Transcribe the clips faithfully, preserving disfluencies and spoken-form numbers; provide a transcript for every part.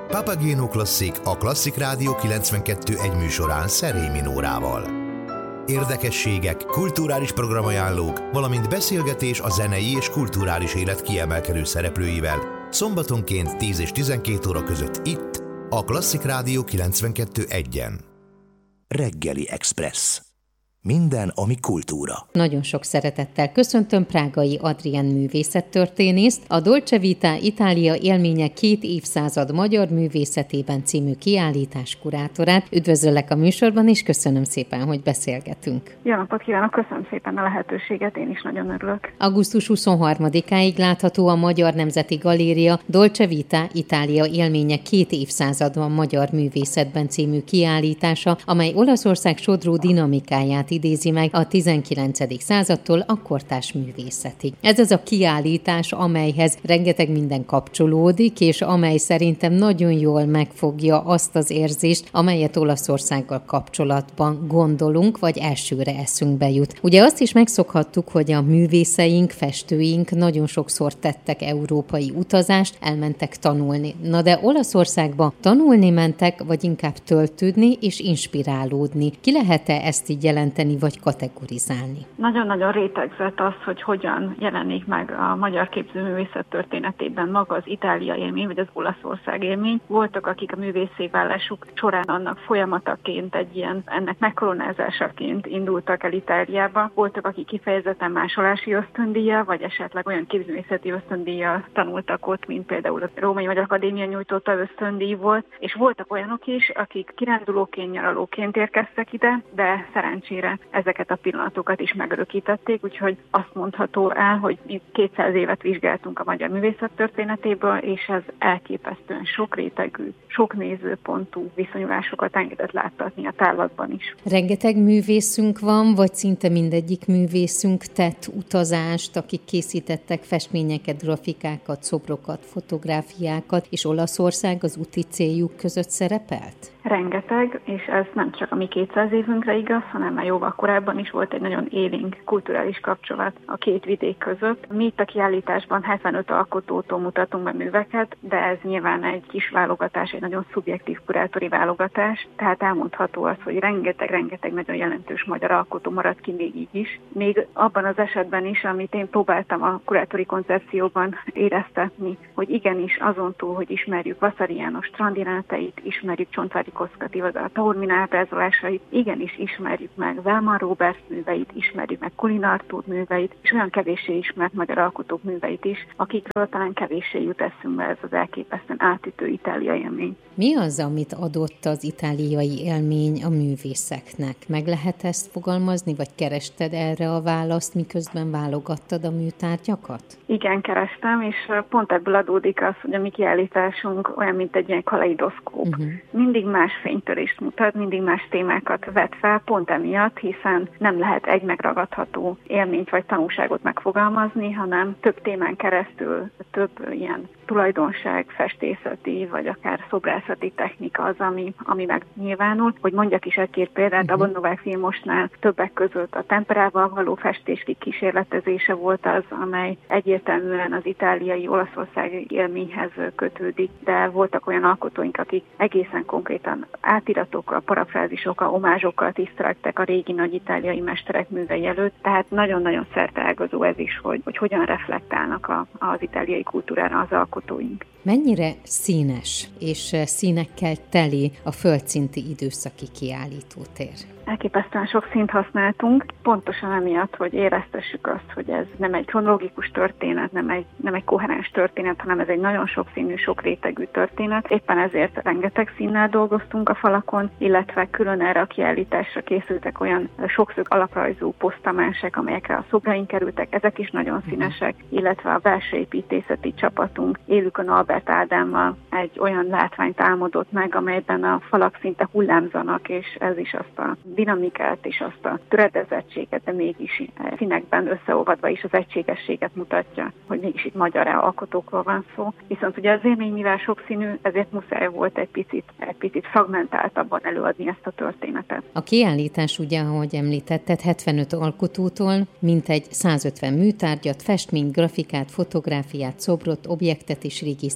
Papageno Klasszik a Klasszik Rádió kilencvenkettő egy műsorán Szerémi Nórával. Érdekességek, kulturális programajánlók, valamint beszélgetés a zenei és kulturális élet kiemelkedő szereplőivel szombatonként tíz és tizenkét óra között itt, a Klasszik Rádió kilencvenkettő egyen. Reggeli Express. Minden, ami kultúra. Nagyon sok szeretettel köszöntöm Prágai Adrien művészettörténészt, a Dolce Vita Itália élménye két évszázad magyar művészetében című kiállítás kurátorát. Üdvözöllek a műsorban, és köszönöm szépen, hogy beszélgetünk. Jó napot kívánok, köszönöm szépen a lehetőséget, én is nagyon örülök. augusztus huszonharmadikáig látható a Magyar Nemzeti Galéria Dolce Vita Itália élménye két évszázadban magyar művészetben című kiállítása, amely Olaszország sodró dinamikáját idézi meg a tizenkilencedik századtól a kortárs művészetig. Ez az a kiállítás, amelyhez rengeteg minden kapcsolódik, és amely szerintem nagyon jól megfogja azt az érzést, amelyet Olaszországgal kapcsolatban gondolunk, vagy elsőre eszünkbe jut. Ugye azt is megszokhattuk, hogy a művészeink, festőink nagyon sokszor tettek európai utazást, elmentek tanulni. Na de Olaszországba tanulni mentek, vagy inkább töltődni és inspirálódni. Ki lehet-e ezt így jelenteni, vagy kategorizálni? Nagyon-nagyon rétegzett az, hogy hogyan jelenik meg a magyar képzőművészet történetében maga az Itália élmény, vagy az Olaszország élmény. Voltak, akik a művészé válásuk során annak folyamataként, egy ilyen, ennek megkoronázásaként indultak el Itáliába. Voltak, akik kifejezetten másolási ösztöndíjjal, vagy esetleg olyan képzőművészeti ösztöndíjjal tanultak ott, mint például a Római Magyar Akadémia nyújtotta ösztöndíj volt, és voltak olyanok is, akik kirándulóként, nyaralóként érkeztek ide, de szerencsére ezeket a pillanatokat is megörökítették, úgyhogy azt mondható el, hogy mi kétszáz évet vizsgáltunk a magyar művészet történetéből, és ez elképesztően sokrétegű, sok nézőpontú viszonyulásokat engedett láttatni a távlatban is. Rengeteg művészünk van, vagy szinte mindegyik művészünk tett utazást, akik készítettek festményeket, grafikákat, szobrokat, fotográfiákat, és Olaszország az úti céljuk között szerepelt? Rengeteg, és ez nem csak a mi kétszáz évünkre igaz, hanem már jóval korábban is volt egy nagyon élénk kulturális kapcsolat a két vidék között. Mi itt a kiállításban hetvenöt alkotótól mutatunk be műveket, de ez nyilván egy kis válogatás, egy nagyon szubjektív kurátori válogatás, tehát elmondható az, hogy rengeteg-rengeteg nagyon jelentős magyar alkotó maradt ki még így is. Még abban az esetben is, amit én próbáltam a kurátori koncepcióban éreztetni, hogy igenis azon túl, hogy ismerjük Vasari János strandjeleneteit, ismerjük Csontvári Kosztkati a Taormina ábrázolásait, igenis ismerjük meg Wellman Robert műveit, ismerjük meg Kulin Artúr műveit, és olyan kevéssé ismert magyar alkotók műveit is, akikről talán kevéssé jut eszünkbe ez az elképesztően átütő Itália élmény. Mi az, amit adott az itáliai élmény a művészeknek? Meg lehet ezt fogalmazni, vagy kerested erre a választ, miközben válogattad a műtárgyakat? Igen, kerestem, és pont ebből adódik az, hogy a mi kiállításunk olyan, mint egy ilyen kaleidoszkóp. Uh-huh. Mindig más fénytörést mutat, mindig más témákat vet fel, pont emiatt, hiszen nem lehet egy megragadható élményt vagy tanulságot megfogalmazni, hanem több témán keresztül, több ilyen tulajdonság, festészeti, vagy akár szobrászati technika az, ami, ami megnyilvánul. Hogy mondjak is egy-két példát, uh-huh. a Novák Vilmosnál többek között a temperával való festés kísérletezése volt az, amely egyértelműen az itáliai, olaszországi élményhez kötődik, de voltak olyan alkotóink, akik egészen konkrétan átiratokkal, parafrázisokkal, omázsokkal tiszteltek a régi nagy itáliai mesterek művei előtt, tehát nagyon-nagyon szerteágazó ez is, hogy, hogy hogyan reflektálnak a, az itáliai kultúrára az alkotóink. Mennyire színes és színekkel teli a földszinti időszaki kiállítótér? Elképesztően sok színt használtunk, pontosan emiatt, hogy éreztessük azt, hogy ez nem egy kronológikus történet, nem egy, nem egy koherens történet, hanem ez egy nagyon sokszínű, sok rétegű történet. Éppen ezért rengeteg színnel dolgoztunk a falakon, illetve külön erre a kiállításra készültek olyan sokszög alaprajzú posztamensek, amelyekre a szobraink kerültek, ezek is nagyon színesek, illetve a belső építészeti csapatunk Élükön Albert Ádámmal egy olyan látványt álmodott meg, amelyben a falak szinte hullámzanak, és ez is azt a dinamikát és azt a töredezettséget, de mégis színekben összeolvadva is az egységességet mutatja, hogy mégis itt magyar alkotókról van szó. Viszont ugye az élmény, mivel sokszínű, ezért muszáj volt egy picit, egy picit fragmentáltabban előadni ezt a történetet. A kiállítás ugye, ahogy említetted, hetvenöt alkotótól mintegy százötven műtárgyat, festményt, grafikát, fotográfiát, szobrot, objektet és régi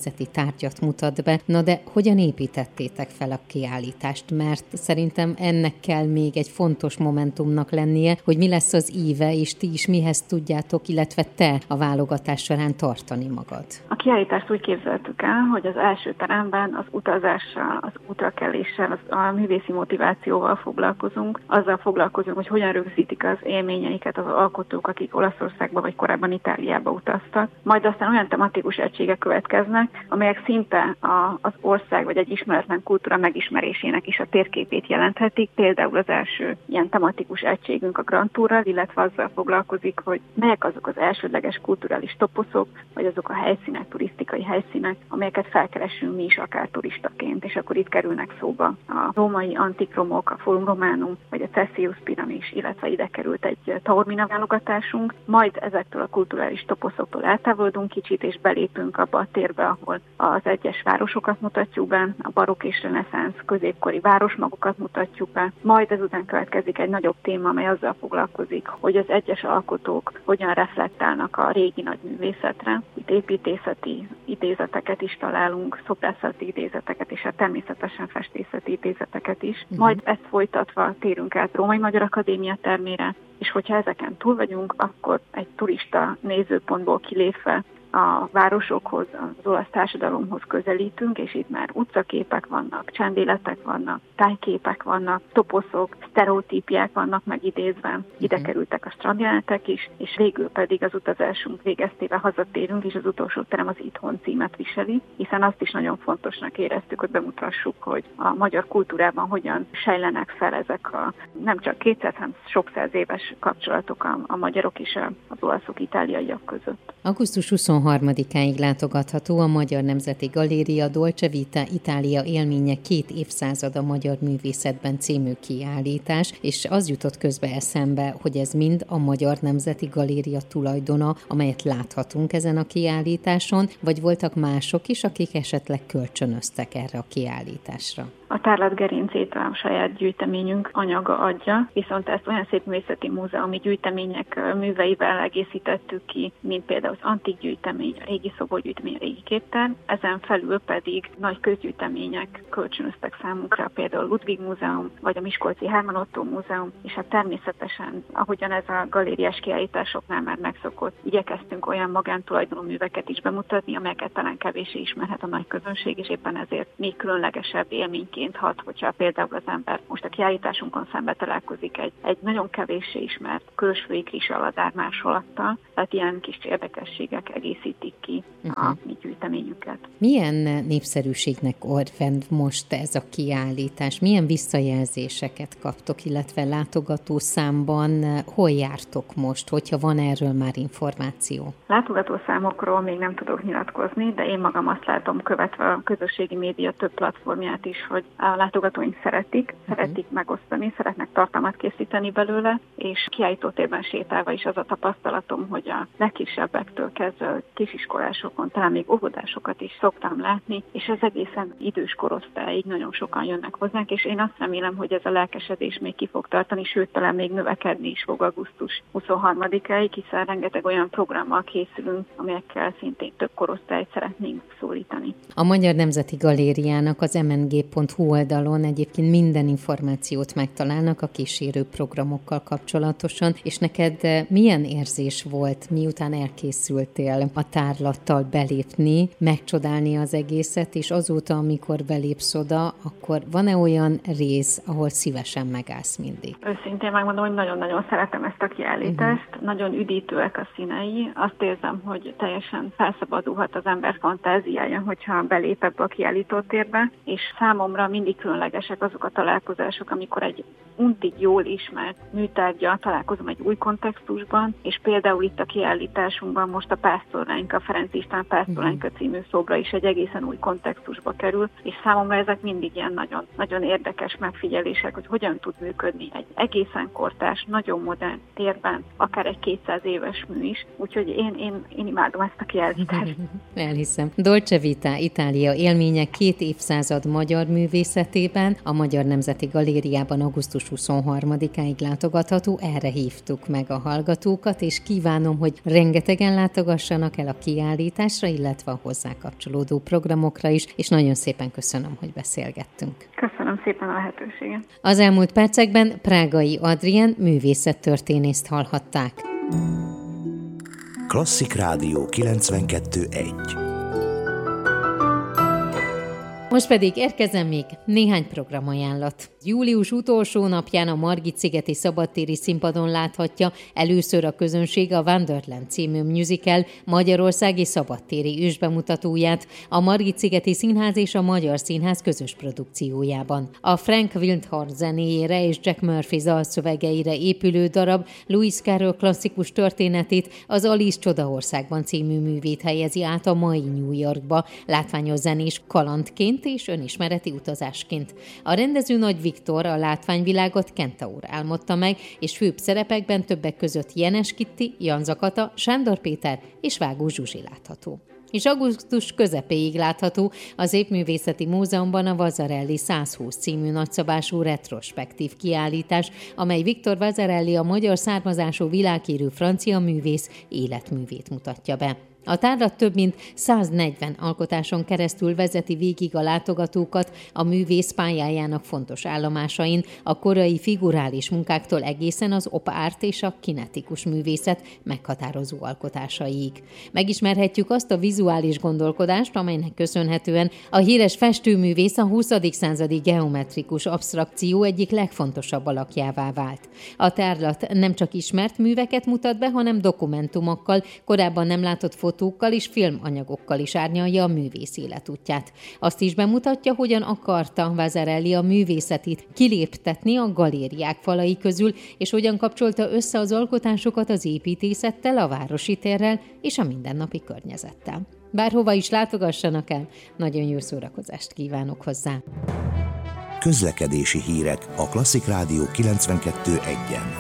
művészeti tárgyat mutat be. Na de hogyan építettétek fel a kiállítást? Mert szerintem ennek kell még egy fontos momentumnak lennie, hogy mi lesz az íve, és ti is mihez tudjátok, illetve te a válogatás során tartani magad. A kiállítást úgy képzeltük el, hogy az első teremben az utazással, az útrakeléssel, az, a művészi motivációval foglalkozunk, azzal foglalkozunk, hogy hogyan rögzítik az élményeiket az alkotók, akik Olaszországba vagy korábban Itáliába utaztak. Majd aztán olyan tematikus egységek következnek, amelyek szinte a, az ország vagy egy ismeretlen kultúra megismerésének is a térképét jelenthetik. Például az első ilyen tematikus egységünk a Grand Tourral, illetve azzal foglalkozik, hogy melyek azok az elsődleges kulturális toposzok, vagy azok a helyszínek, turisztikai helyszínek, amelyeket felkeressünk mi is akár turistaként, és akkor itt kerülnek szóba a római antikromok, a Forum Romanum, vagy a Cessius piramis, illetve ide került egy Taormina válogatásunk, majd ezektől a kulturális toposzoktól eltávolodunk kicsit, és belépünk abba a térbe, ahol az egyes városokat mutatjuk be, a barokk és reneszánsz középkori városmagokat mutatjuk be, majd ezután következik egy nagyobb téma, amely azzal foglalkozik, hogy az egyes alkotók hogyan reflektálnak a régi nagyművészetre. Itt építészeti idézeteket is találunk, szobrászati idézeteket, és hát természetesen festészeti idézeteket is. Uh-huh. Majd ezt folytatva térünk át Római Magyar Akadémia termére, és hogyha ezeken túl vagyunk, akkor egy turista nézőpontból kilépve a városokhoz, az olasz társadalomhoz közelítünk, és itt már utcaképek vannak, csendéletek vannak, tájképek vannak, toposzok, sztereotípiák vannak megidézve, ide kerültek a strandjelenetek is, és végül pedig az utazásunk végeztével hazatérünk, és az utolsó terem az Itthon címet viseli, hiszen azt is nagyon fontosnak éreztük, hogy bemutassuk, hogy a magyar kultúrában hogyan sejlenek fel ezek a nem csak kétszáz, hanem sok száz éves kapcsolatok a, a magyarok és az olaszok, itáliaiak között. augusztus huszonharmadikáig látogatható a Magyar Nemzeti Galéria Dolce Vita Itália élménye két évszázad a magyar művészetben című kiállítás, és az jutott közbe eszembe, hogy ez mind a Magyar Nemzeti Galéria tulajdona, amelyet láthatunk ezen a kiállításon, vagy voltak mások is, akik esetleg kölcsönöztek erre a kiállításra? A tárlat gerincét a saját gyűjteményünk anyaga adja, viszont ezt olyan szép művészeti múzeumi gyűjtemények műveivel egészítettük ki, mint például az antik gyűjtemény, a régi szoborgyűjtemény, a régi képtár, ezen felül pedig nagy közgyűjtemények kölcsönöztek számunkra, például a Ludwig Múzeum, vagy a Miskolci Hermann Ottó Múzeum, és hát természetesen, ahogyan ez a galériás kiállításoknál már megszokott, igyekeztünk olyan magántulajdonú műveket is bemutatni, amelyeket talán kevéssé ismerhet a nagy közönség, és éppen ezért még különlegesebb élményként hat, hogyha például az ember most a kiállításunkon szembe találkozik egy, egy nagyon kevéssé ismert Kölösfői Grisaladár másolattal, tehát ilyen kis érdekességek egészítik ki uh-huh. a mi gyűjteményünket. Milyen népszerűségnek örvend most ez a kiállítás? Milyen visszajelzéseket kaptok, illetve látogatószámban hol jártok most, hogyha van erről már információ? Látogatószámokról még nem tudok nyilatkozni, de én magam azt látom, követve a közösségi média több platformját is, hogy a látogatóink szeretik, uh-huh. szeretik megosztani, szeretnek tartalmat készíteni belőle, és kiállítótérben sétálva is az a tapasztalatom, hogy a legkisebbektől kezdve kisiskolásokon, talán még óvodásokat is szoktam látni, és ez egészen idős korosztályig nagyon sokan jönnek hozzánk, és én azt remélem, hogy ez a lelkesedés még ki fog tartani, sőt, talán még növekedni is fog augusztus huszonharmadikáig, hiszen rengeteg olyan programmal készülünk, amelyekkel szintén több korosztályt szeretnénk szólítani. A Magyar Nemzeti Galériának az em en gé pont hú oldalon egyébként minden információt megtalálnak a kísérő programokkal kapcsolatosan, és neked milyen érzés volt, miután elkészültél a tárlattal belépni, megcsodálni az egészet, és azóta, amikor belépsz oda, akkor van-e olyan rész, ahol szívesen megállsz mindig? Őszintén megmondom, hogy nagyon-nagyon szeretem ezt a kiállítást, uh-huh. nagyon üdítőek a színei, azt érzem, hogy teljesen felszabadulhat az ember fantáziája, hogyha belép ebbe a kiállítótérbe, és számomra mindig különlegesek azok a találkozások, amikor egy untig jól ismert műtárgya találkozom egy új kontextusban, és például itt a kiállításunkban most a Pásztorlányka, Ferenc István Pásztorlányka című szobra is egy egészen új kontextusba kerül, és számomra ezek mindig ilyen nagyon, nagyon érdekes megfigyelések, hogy hogyan tud működni egy egészen kortárs, nagyon modern térben, akár egy kétszáz éves mű is, úgyhogy én, én, én imádom ezt a kiállítást. Elhiszem. Dolce Vita Itália élménye két évszázad magyar művészet művészetében a Magyar Nemzeti Galériában augusztus huszonharmadikáig látogatható. Erre hívtuk meg a hallgatókat, és kívánom, hogy rengetegen látogassanak el a kiállításra, illetve a hozzá kapcsolódó programokra is, és nagyon szépen köszönöm, hogy beszélgettünk. Köszönöm szépen a lehetőséget. Az elmúlt percekben Prágai Adrien művészettörténészt hallhatták. Klasszik Rádió kilencvenkettő egy. Most pedig érkezem még néhány programajánlat. Július utolsó napján a Margit-szigeti szabadtéri színpadon láthatja először a közönség a Wonderland című musical magyarországi szabadtéri ősbemutatóját a Margit-szigeti Színház és a Magyar Színház közös produkciójában. A Frank Wildhorn zenéjére és Jack Murphy dalszövegeire épülő darab Lewis Carroll klasszikus történetét, az Alice Csodaországban című művét helyezi át a mai New Yorkba, látványos zenés kalandként és önismereti utazásként. A rendező Nagy Viktor a látványvilágot Kentaur álmodta meg, és főbb szerepekben többek között Jenes Kitti, Jan Zakata, Sándor Péter és Vágó Zsuzsi látható. És augusztus közepéig látható az Épművészeti Múzeumban a Vasarely százhúsz című nagyszabású retrospektív kiállítás, amely Viktor Vasarely a magyar származású világhírű francia művész életművét mutatja be. A tárlat több mint száznegyven alkotáson keresztül vezeti végig a látogatókat a művész pályájának fontos állomásain, a korai figurális munkáktól egészen az op art és a kinetikus művészet meghatározó alkotásaiig. Megismerhetjük azt a vizuális gondolkodást, amelynek köszönhetően a híres festőművész a huszadik századi geometrikus absztrakció egyik legfontosabb alakjává vált. A tárlat nem csak ismert műveket mutat be, hanem dokumentumokkal, korábban nem látott fotókkal és filmanyagokkal is árnyalja a művész életútját. Azt is bemutatja, hogyan akarta Vasarely a művészetét kiléptetni a galériák falai közül, és hogyan kapcsolta össze az alkotásokat az építészettel, a városi térrel és a mindennapi környezettel. Bárhova is látogassanak el, nagyon jó szórakozást kívánok hozzá. Közlekedési hírek a Klasszik Rádió kilencvenkettő egyen.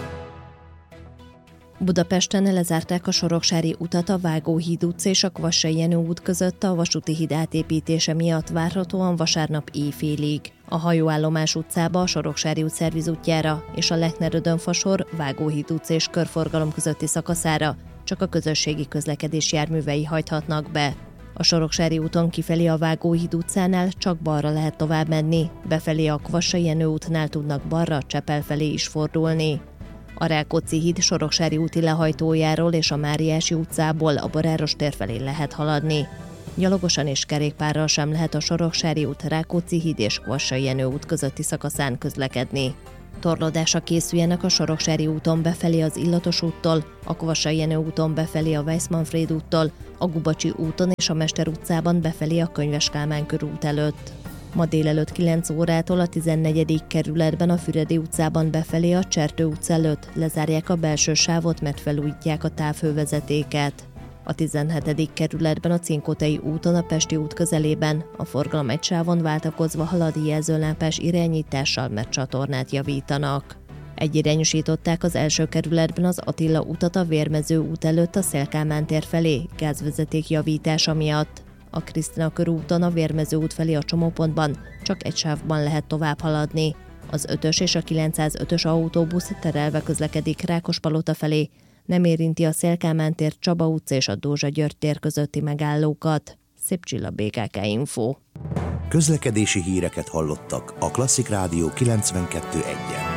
Budapesten lezárták a Soroksári utat a Vágóhíd utca és a Kvassai Jenő út között a vasúti híd átépítése miatt várhatóan vasárnap éjfélig. A Hajóállomás utcába, a Soroksári út szervizútjára és a Lechner-Rödön-fasor, Vágóhíd utca és körforgalom közötti szakaszára csak a közösségi közlekedés járművei hajthatnak be. A Soroksári úton kifelé a Vágóhíd utcánál csak balra lehet tovább menni, befelé a Kvassai Jenő útnál tudnak balra Csepel felé is fordulni. A Rákóczi híd Soroksári úti lehajtójáról és a Máriási utcából a Boráros tér felé lehet haladni. Gyalogosan és kerékpárral sem lehet a Soroksári út, Rákóczi híd és Kvassai Jenő út közötti szakaszán közlekedni. Torlódásra készüljenek a Soroksári úton befelé az Illatos úttól, a Kvassai Jenő úton befelé a Weiss-Manfréd úttól, a Gubacsi úton és a Mester utcában befelé a Könyves Kálmán körút előtt. Ma délelőtt kilenc órától a tizennegyedik kerületben a Füredi utcában befelé a Csertő utca előtt lezárják a belső sávot, mert felújítják a távhővezetéket. A tizenhetedik kerületben a Cinkótai úton a Pesti út közelében a forgalom egy sávon váltakozva halad jelzőlámpás irányítással, mert csatornát javítanak. Egyirányosították az első kerületben az Attila utat a Vérmező út előtt a Széll-Kálmán tér felé gázvezeték javítása miatt. A Krisztina körúton a Vérmező út felé a csomópontban csak egy sávban lehet tovább haladni. Az ötös és a kilencszázötös autóbusz terelve közlekedik Rákospalota felé, nem érinti a Széll-Kálmán tér, Csaba utca és a Dózsa György tér közötti megállókat. Szép Csilla, bé ká ká Info. Közlekedési híreket hallottak a Klasszik Rádió kilencvenkettő egyen.